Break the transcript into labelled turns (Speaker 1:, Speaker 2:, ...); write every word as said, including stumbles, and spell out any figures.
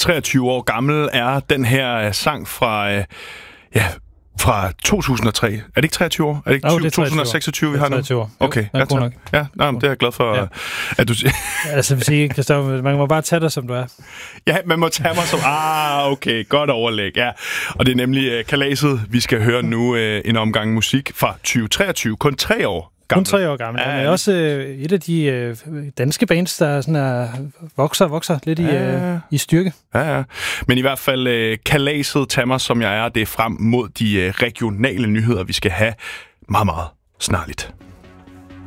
Speaker 1: treogtyve år gammel er den her sang fra, øh, ja, fra to tusind og tre. Er det ikke treogtyve år? Er det ikke
Speaker 2: no, det er
Speaker 1: to tusind og seksogtyve, vi har nu?
Speaker 2: treogtyve år.
Speaker 1: Okay,
Speaker 2: jo,
Speaker 1: ja, tak. Ja, nej, det er jeg glad for, ja. At du siger.
Speaker 2: Altså, vil sige, Christoffer, man må bare tage dig, som du er.
Speaker 1: Ja, man må tage mig som... Ah, okay, godt overlæg, ja. Og det er nemlig uh, kalaset, vi skal høre nu uh, en omgang musik fra tyve treogtyve, kun tre år.
Speaker 2: Kun tre år gammel. Ja, men også øh, et af de øh, danske bands, der sådan er, vokser vokser lidt i,
Speaker 1: ja.
Speaker 2: øh, i styrke.
Speaker 1: Ja, ja. Men i hvert fald øh, kalaset, tag mig som jeg er, det er frem mod de øh, regionale nyheder, vi skal have meget, meget snarligt.